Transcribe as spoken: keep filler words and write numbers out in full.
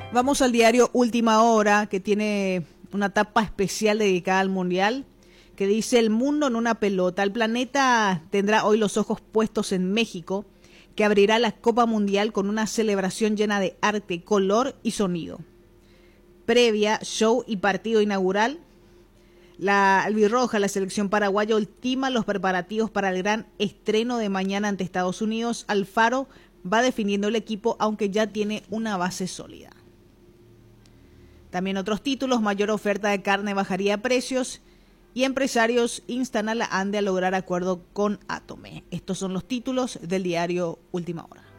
Vamos al diario Última Hora, que tiene una tapa especial dedicada al Mundial, que dice: el mundo en una pelota. El planeta tendrá hoy los ojos puestos en México, que abrirá la Copa Mundial con una celebración llena de arte, color y sonido. Previa, show y partido inaugural. La albirroja, la selección paraguaya, ultima los preparativos para el gran estreno de mañana ante Estados Unidos. Alfaro va definiendo el equipo, aunque ya tiene una base sólida. También otros títulos: mayor oferta de carne bajaría precios y empresarios instan a la ANDE a lograr acuerdo con Atome. Estos son los títulos del diario Última Hora.